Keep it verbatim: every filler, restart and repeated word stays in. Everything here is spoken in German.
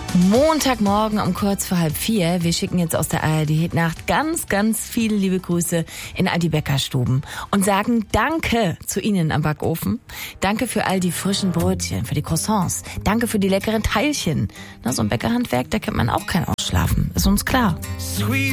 Montagmorgen um kurz vor halb vier. Wir schicken jetzt aus der A R D-Hitnacht ganz, ganz viele liebe Grüße in all die Bäckerstuben und sagen Danke zu Ihnen am Backofen. Danke für all die frischen Brötchen, für die Croissants. Danke für die leckeren Teilchen. Na, so ein Bäckerhandwerk, da kennt man auch kein Ausschlafen. Ist uns klar. Sweet.